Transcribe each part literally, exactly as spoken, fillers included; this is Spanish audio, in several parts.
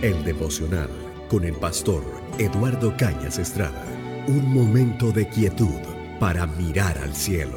El devocional con el pastor Eduardo Cañas Estrada. Un momento de quietud para mirar al cielo.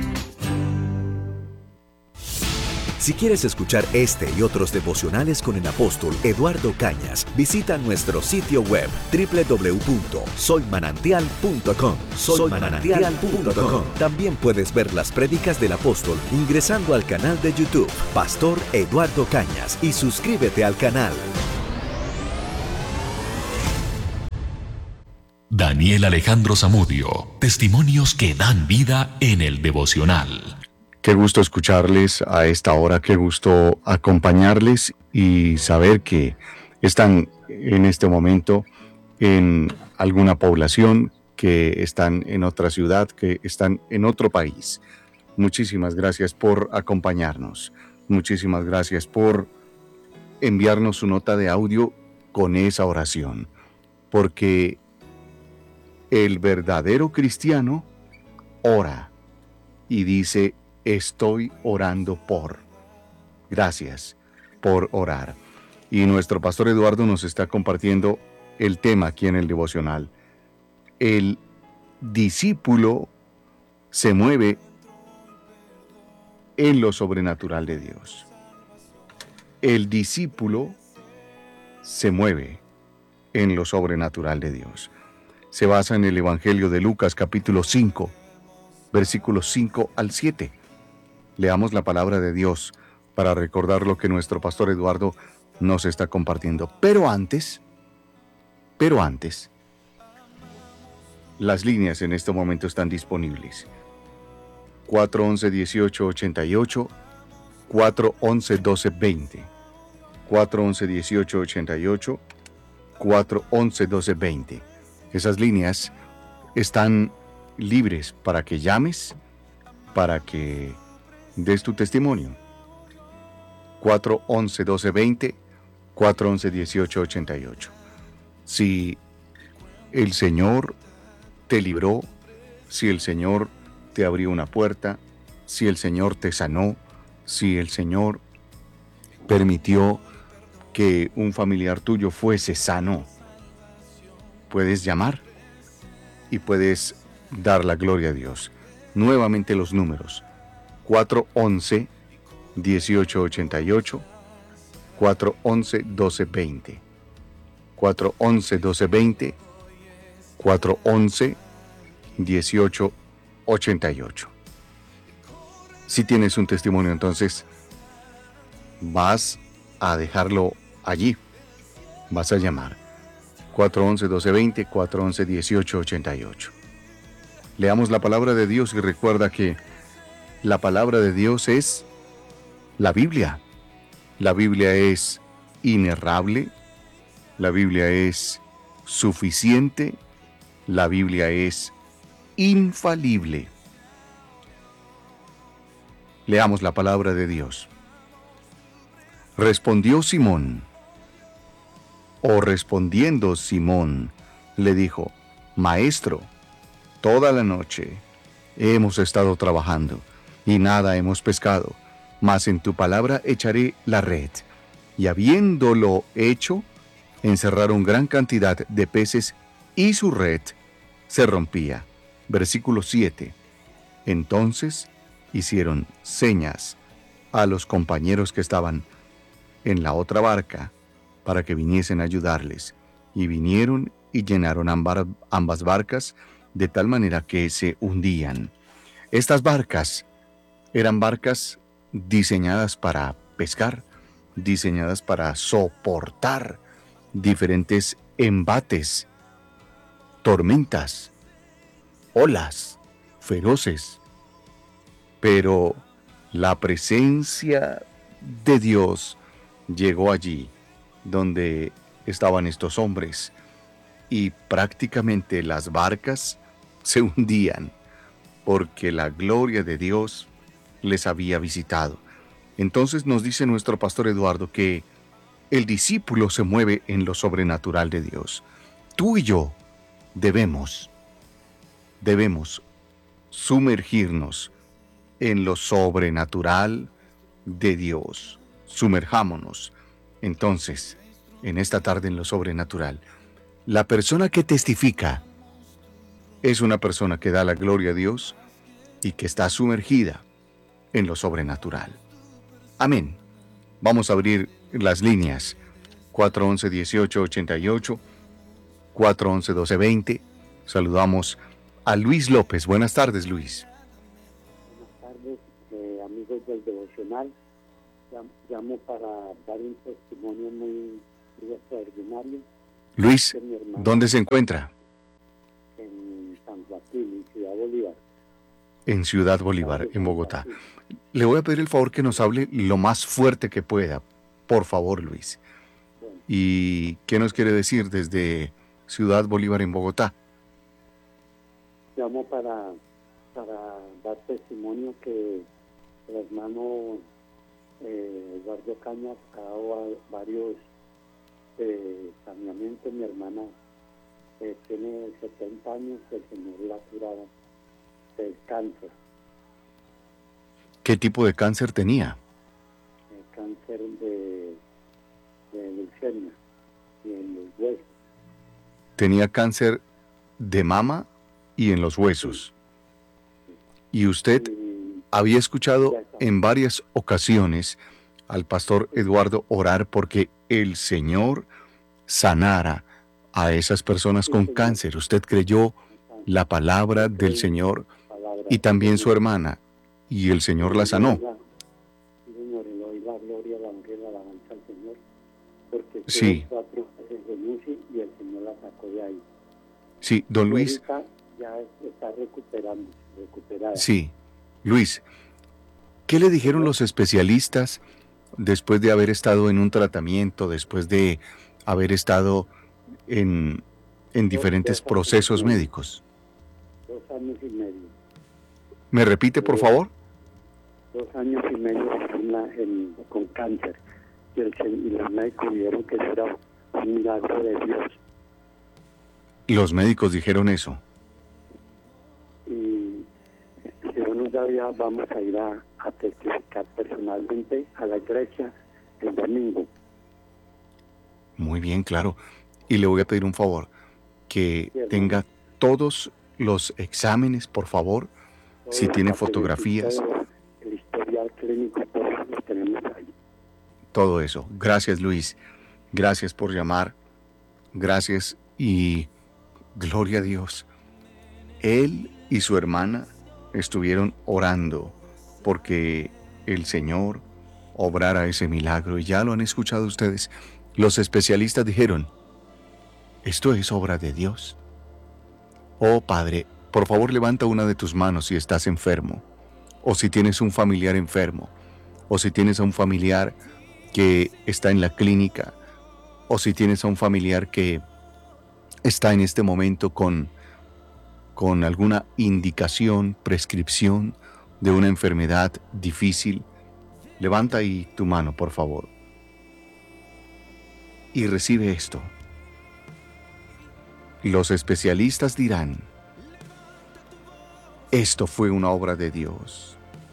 Si quieres escuchar este y otros devocionales con el apóstol Eduardo Cañas, visita nuestro sitio web doble u doble u doble u punto soy manantial punto com. soy manantial punto com. También puedes ver las prédicas del apóstol ingresando al canal de YouTube Pastor Eduardo Cañas y suscríbete al canal. Daniel Alejandro Zamudio, testimonios que dan vida en el devocional. Qué gusto escucharles a esta hora, qué gusto acompañarles y saber que están en este momento en alguna población, que están en otra ciudad, que están en otro país. Muchísimas gracias por acompañarnos. Muchísimas gracias por enviarnos su nota de audio con esa oración. Porque el verdadero cristiano ora y dice: estoy orando por. Gracias por orar. Y nuestro pastor Eduardo nos está compartiendo el tema aquí en el devocional. El discípulo se mueve en lo sobrenatural de Dios. El discípulo se mueve en lo sobrenatural de Dios. Se basa en el Evangelio de Lucas, capítulo cinco, versículos cinco al siete. Leamos la palabra de Dios para recordar lo que nuestro pastor Eduardo nos está compartiendo. Pero antes, pero antes, las líneas en este momento están disponibles. cuatro once, dieciocho ochenta y ocho, cuatro once, doce veinte. cuatro once, dieciocho ochenta y ocho, cuatro once, doce veinte. Esas líneas están libres para que llames, para que des tu testimonio. cuatro once, doce veinte, cuatro once, dieciocho ochenta y ocho. Si el Señor te libró, si el Señor te abrió una puerta, si el Señor te sanó, si el Señor permitió que un familiar tuyo fuese sano, puedes llamar y puedes dar la gloria a Dios. Nuevamente los números: cuatro once, dieciocho ochenta y ocho, cuatro once, doce veinte, cuatro once, doce veinte, cuatro once, dieciocho ochenta y ocho. Si tienes un testimonio, entonces vas a dejarlo allí, vas a llamar cuatro once, doce veinte, cuatro once, dieciocho ochenta y ocho. Leamos la palabra de Dios y recuerda que la palabra de Dios es la Biblia. La Biblia es inerrable, la Biblia es suficiente, la Biblia es infalible. Leamos la palabra de Dios. Respondió Simón, o respondiendo Simón, le dijo: Maestro, toda la noche hemos estado trabajando y nada hemos pescado, mas en tu palabra echaré la red. Y habiéndolo hecho, encerraron gran cantidad de peces y su red se rompía. Versículo siete. Entonces hicieron señas a los compañeros que estaban en la otra barca para que viniesen a ayudarles. Y vinieron y llenaron ambas barcas de tal manera que se hundían. Estas barcas eran barcas diseñadas para pescar, diseñadas para soportar diferentes embates, tormentas, olas feroces. Pero la presencia de Dios llegó allí donde estaban estos hombres y prácticamente las barcas se hundían porque la gloria de Dios les había visitado. Entonces nos dice nuestro pastor Eduardo que el discípulo se mueve en lo sobrenatural de Dios. Tú y yo debemos, debemos sumergirnos en lo sobrenatural de Dios. Sumerjámonos entonces en esta tarde en lo sobrenatural. La persona que testifica es una persona que da la gloria a Dios y que está sumergida en lo sobrenatural. Amén. Vamos a abrir las líneas cuatro once, dieciocho ochenta y ocho, cuatro once, doce veinte. Saludamos a Luis López. Buenas tardes, Luis. Buenas tardes, eh, amigos del devocional. Llam- Llamo para dar un testimonio muy, muy extraordinario. Luis, de mi hermano ¿dónde se encuentra? En San Joaquín, en Ciudad Bolívar. En Ciudad Bolívar, en Bogotá. Le voy a pedir el favor que nos hable lo más fuerte que pueda. Por favor, Luis. Bueno, ¿Y qué nos quiere decir desde Ciudad Bolívar en Bogotá? llamo para, para dar testimonio que el hermano eh, Eduardo Cañas ha dado a- varios eh, saneamientos. Mi hermana eh, tiene setenta años, el Señor la ha curado del cáncer, ¿Qué tipo de cáncer tenía? el cáncer de, de leucemia y en los huesos. Tenía cáncer de mama y en los huesos. Y usted Y había escuchado en varias ocasiones al pastor Eduardo orar porque el Señor sanara a esas personas con cáncer. Usted creyó la palabra del Señor palabra y también su Señor. hermana, y el Señor la sanó. Sí, Señor, y le doy la gloria, la honra y la alabanza al Señor, porque Sí. tuvo cuatro meses de U C I y el Señor la sacó de ahí. Sí, don Y Luis, ahorita ya está recuperando, recuperada. sí. Luis, ¿qué le dijeron los especialistas después de haber estado en un tratamiento, después de haber estado en, en diferentes procesos médicos? Dos años y medio. ¿Me repite, por favor? Dos años y medio en la- en- con cáncer. Y, el, se- y los médicos dijeron que eso era un milagro de Dios. Los médicos dijeron eso. Y dijeron, ya, ya vamos a ir a, a testificar personalmente a la iglesia el domingo. Muy bien, claro. Y le voy a pedir un favor, que Sí, hermano. tenga todos los exámenes, por favor. Si Todos tiene los papeles y fotografías. todo, el historial clínico, todo lo tenemos ahí. Todo eso. Gracias, Luis. Gracias por llamar. Gracias y gloria a Dios. Él y su hermana estuvieron orando porque el Señor obrara ese milagro y ya lo han escuchado ustedes. Los especialistas dijeron, esto es obra de Dios. Oh Padre, por favor levanta una de tus manos si estás enfermo, o si tienes un familiar enfermo, o si tienes a un familiar que está en la clínica, o si tienes a un familiar que está en este momento con, con alguna indicación, prescripción de una enfermedad difícil. Levanta ahí tu mano, por favor, y recibe esto. Los especialistas dirán, esto fue una obra de Dios.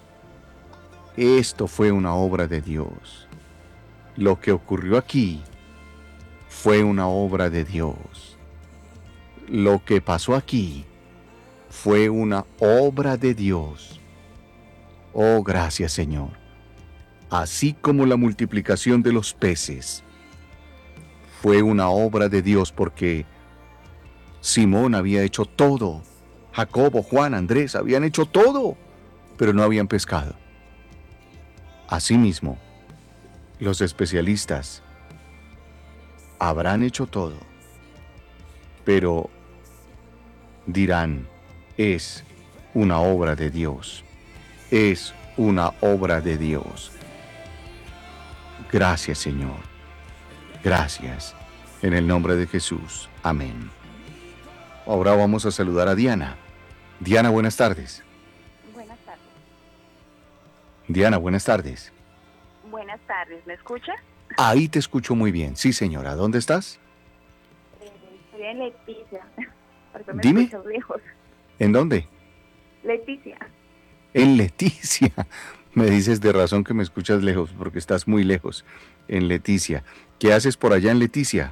Esto fue una obra de Dios. Lo que ocurrió aquí fue una obra de Dios. Lo que pasó aquí fue una obra de Dios. Oh, gracias, Señor. Así como la multiplicación de los peces fue una obra de Dios porque Simón había hecho todo. Jacobo, Juan, Andrés habían hecho todo, pero no habían pescado. Asimismo, los especialistas habrán hecho todo, pero dirán, es una obra de Dios, es una obra de Dios. Gracias, Señor. Gracias. En el nombre de Jesús. Amén. Ahora vamos a saludar a Diana. Diana, buenas tardes. Buenas tardes. Diana, buenas tardes. Buenas tardes, ¿me escucha? Ahí te escucho muy bien. Sí, señora. ¿Dónde estás? Eh, estoy en Leticia. Porque me Dime. escuchas lejos. ¿En dónde? Leticia. En Leticia. Me dices de razón que me escuchas lejos, porque estás muy lejos. En Leticia. ¿Qué haces por allá en Leticia?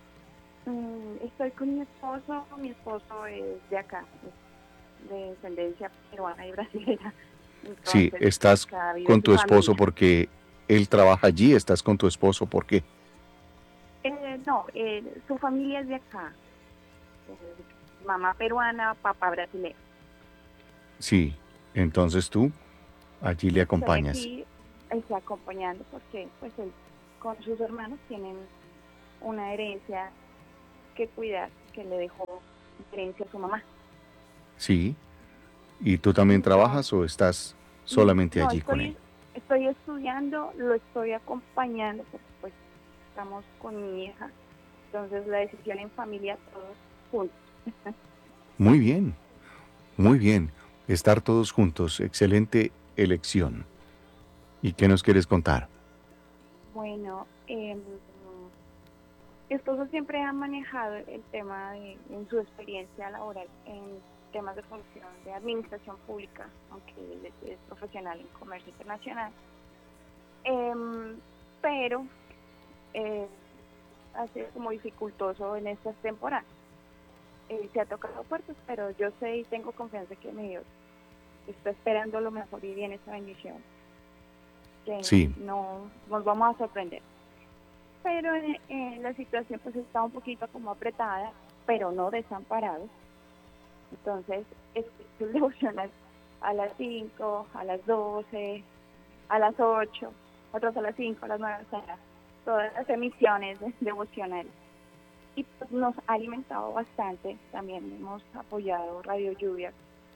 Mm, estoy con mi esposo. Mi esposo es de acá, es de descendencia peruana y brasileña. Sí, Entonces, estás acá vive con su tu esposo familia. porque él trabaja allí, estás con tu esposo, ¿por qué? Eh, no, eh, su familia es de acá. Eh, mamá peruana, papá brasileño. Sí, entonces tú allí le Estoy acompañas. aquí, estoy acompañando porque pues él con sus hermanos tienen una herencia que cuidar que le dejó herencia a su mamá. Sí, ¿y tú también Entonces, trabajas o estás mm, solamente no, allí con él? estoy, estoy estudiando, lo estoy acompañando porque pues estamos con mi hija. Entonces la decisión en familia todos juntos. Muy bien, muy bien. Estar todos juntos, excelente elección. ¿Y qué nos quieres contar? Bueno, eh, mi esposo siempre ha manejado el tema de, en su experiencia laboral en temas de función de administración pública, aunque él es, es profesional en comercio internacional. Em, pero eh, ha sido como dificultoso en estas temporadas. Eh, se ha tocado puertas, pero yo sé y tengo confianza que mi Dios está esperando lo mejor y viene esa bendición, que Sí, no nos vamos a sorprender. Pero eh, eh, la situación pues está un poquito como apretada, pero no desamparado. Entonces, escucho el devocional a las cinco, a las doce, a las ocho, otros a las cinco, a las nueve, o sea, todas las emisiones de- devocionales. Y pues nos ha alimentado bastante, también hemos apoyado Radio Lluvia,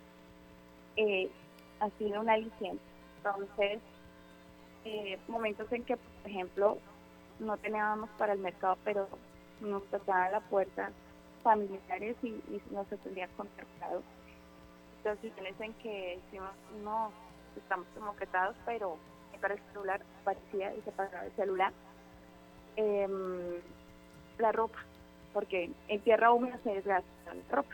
eh, ha sido un aliciente. Entonces, eh, momentos en que, por ejemplo, no teníamos para el mercado, pero nos tocaban la puerta familiares y, y nos atendían con mercado. Situaciones en que decimos, no, estamos como quetados, pero para el celular parecía y se pagaba el celular. Em, la ropa, porque en tierra húmeda se desgasta la ropa.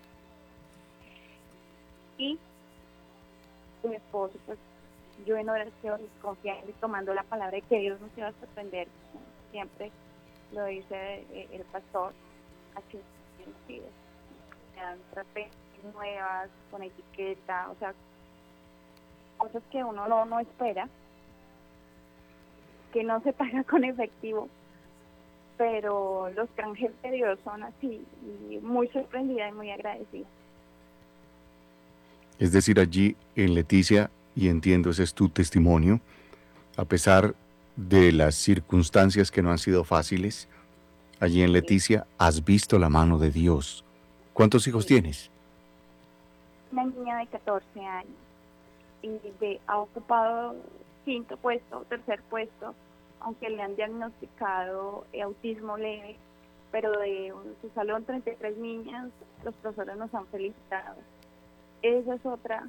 Y mi esposo, pues yo en oración, confiando y tomando la palabra de que Dios nos iba a sorprender, ¿no? Siempre lo dice eh, el pastor, así sí, me dan trapecios nuevas, con etiqueta, o sea, cosas que uno no, no espera, que no se paga con efectivo, pero los canjes de Dios son así, y muy sorprendida y muy agradecida. es decir, allí en Leticia, y entiendo ese es tu testimonio, a pesar de las circunstancias que no han sido fáciles, allí en Sí, Leticia has visto la mano de Dios. ¿Cuántos hijos sí. tienes? Una niña de catorce años y de, ha ocupado quinto puesto, tercer puesto, aunque le han diagnosticado eh, autismo leve, pero de un- su salón treinta y tres niñas, los profesores nos han felicitado. Esa es otra,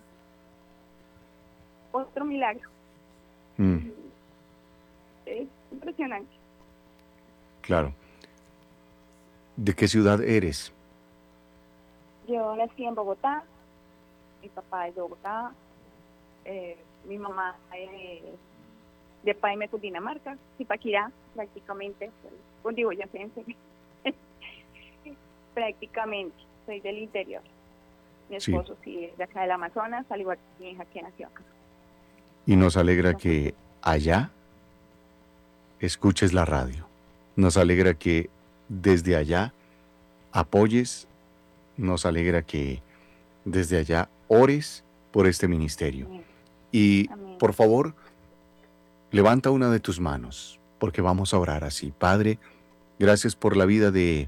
otro milagro. Mm, Es impresionante. claro. ¿De qué ciudad eres? Yo nací en Bogotá, mi papá es de Bogotá, eh, mi mamá es de Paine, Cundinamarca, Zipaquirá, prácticamente, cundiboyacense, prácticamente, soy del interior. Mi Sí. esposo sí es de acá del Amazonas, al igual que mi hija que nació acá. Y nos alegra Nosotros, que allá escuches la radio. Nos alegra que desde allá apoyes. Nos alegra que desde allá ores por este ministerio. amén, Y amén. por favor, levanta una de tus manos, porque vamos a orar así. Padre, gracias por la vida de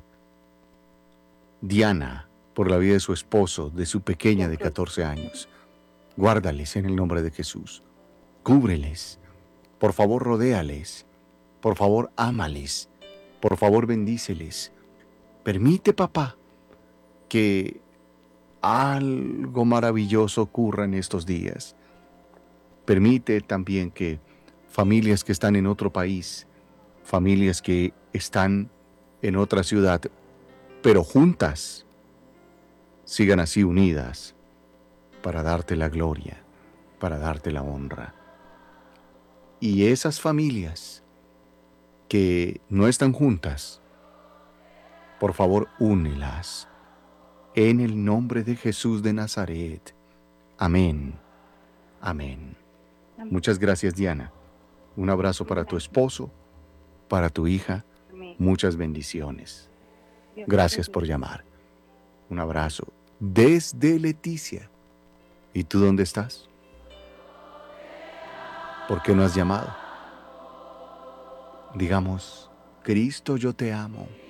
Diana, por la vida de su esposo, de su pequeña de Gracias. catorce años. Guárdales en el nombre de Jesús. Cúbreles. Por favor, rodéales. Por favor, ámales. Por favor, bendíceles. Permite, papá, que algo maravilloso ocurra en estos días. Permite también que familias que están en otro país, familias que están en otra ciudad, pero juntas, sigan así unidas para darte la gloria, para darte la honra. Y esas familias que no están juntas, por favor, únelas. En el nombre de Jesús de Nazaret. Amén. Amén. Amén. Muchas gracias, Diana. Un abrazo para tu esposo, para tu hija. Amén. Muchas bendiciones. Dios Gracias te por bendiga. llamar. Un abrazo desde Leticia. ¿Y tú dónde estás? ¿Por qué no has llamado? Digamos, Cristo, yo te amo.